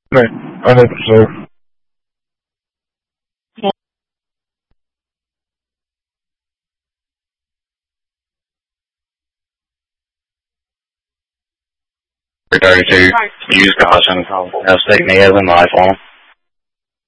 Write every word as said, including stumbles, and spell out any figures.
Right. one hundred percent. thirty-two, use caution, no stick me as in my phone.